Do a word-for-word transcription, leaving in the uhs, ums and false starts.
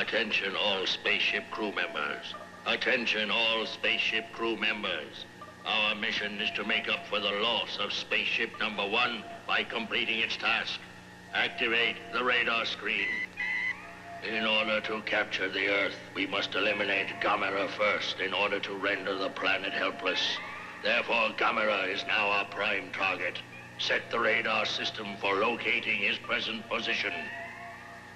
Attention all spaceship crew members. Attention all spaceship crew members. Our mission is to make up for the loss of spaceship number one by completing its task. Activate the radar screen. In order to capture the Earth, we must eliminate Gamera first in order to render the planet helpless. Therefore, Gamera is now our prime target. Set the radar system for locating his present position.